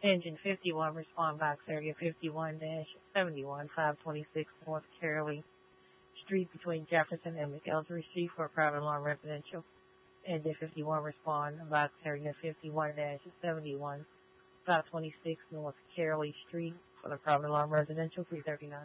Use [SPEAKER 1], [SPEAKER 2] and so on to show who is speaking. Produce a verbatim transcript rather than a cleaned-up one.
[SPEAKER 1] Engine fifty-one, respond box area fifty-one seventy-one, five twenty-six North Carolee Street between Jefferson and McElderry Street for a private alarm residential. Engine fifty-one, respond box area fifty-one seventy-one, five twenty-six North Carolee Street for the private alarm residential, three thirty-nine.